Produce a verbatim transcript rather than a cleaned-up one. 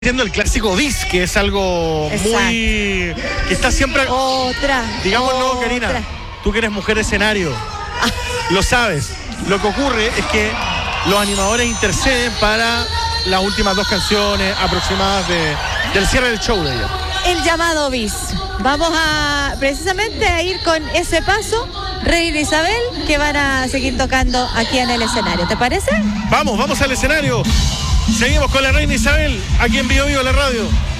Siendo el clásico bis, que es algo Exacto. muy... que está siempre... Otra. Digámoslo, otra. Karina, tú que eres mujer escenario, lo sabes. Lo que ocurre es que los animadores interceden para las últimas dos canciones aproximadas de, del cierre del show de ella. El llamado bis. Vamos a precisamente a ir con ese paso, Reina Isabel, que van a seguir tocando aquí en el escenario. ¿Te parece? Vamos, vamos al escenario. Seguimos con la Reina Isabel, aquí en Vivo Vivo la radio.